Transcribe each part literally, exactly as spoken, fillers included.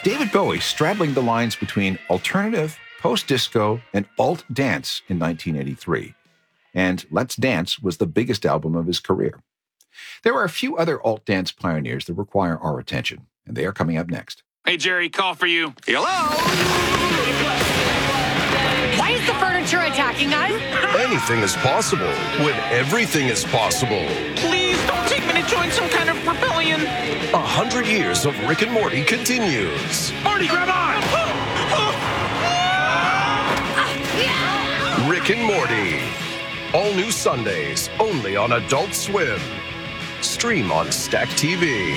David Bowie straddling the lines between alternative, post-disco, and alt-dance in nineteen eighty-three. And Let's Dance was the biggest album of his career. There are a few other alt-dance pioneers that require our attention, and they are coming up next. Hey, Jerry, call for you. Hello? Why is the furniture attacking us? Anything is possible when everything is possible. Please don't take me to join some kind of rebellion. A hundred years of Rick and Morty continues. Marty, grab on! Rick and Morty. All new Sundays, only on Adult Swim. Stream on Stack T V.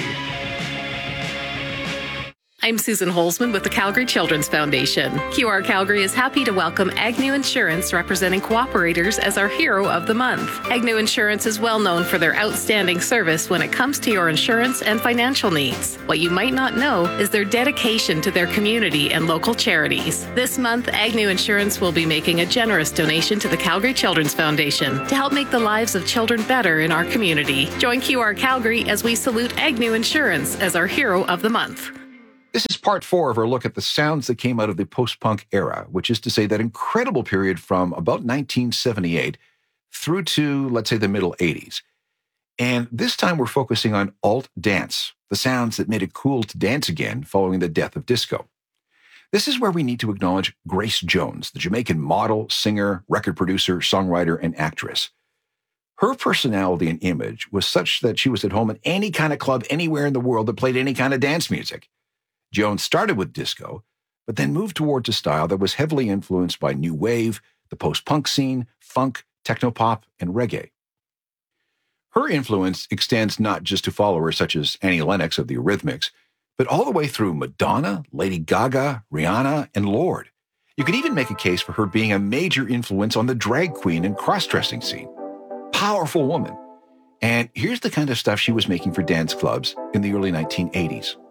I'm Susan Holzman with the Calgary Children's Foundation. Q R Calgary is happy to welcome Agnew Insurance, representing cooperators, as our Hero of the Month. Agnew Insurance is well known for their outstanding service when it comes to your insurance and financial needs. What you might not know is their dedication to their community and local charities. This month, Agnew Insurance will be making a generous donation to the Calgary Children's Foundation to help make the lives of children better in our community. Join Q R Calgary as we salute Agnew Insurance as our Hero of the Month. This is part four of our look at the sounds that came out of the post-punk era, which is to say that incredible period from about nineteen seventy-eight through to, let's say, the middle eighties. And this time we're focusing on alt-dance, the sounds that made it cool to dance again following the death of disco. This is where we need to acknowledge Grace Jones, the Jamaican model, singer, record producer, songwriter, and actress. Her personality and image was such that she was at home in any kind of club anywhere in the world that played any kind of dance music. Jones started with disco, but then moved towards a style that was heavily influenced by new wave, the post-punk scene, funk, technopop, and reggae. Her influence extends not just to followers such as Annie Lennox of the Eurythmics, but all the way through Madonna, Lady Gaga, Rihanna, and Lorde. You could even make a case for her being a major influence on the drag queen and cross-dressing scene. Powerful woman. And here's the kind of stuff she was making for dance clubs in the early nineteen eighties.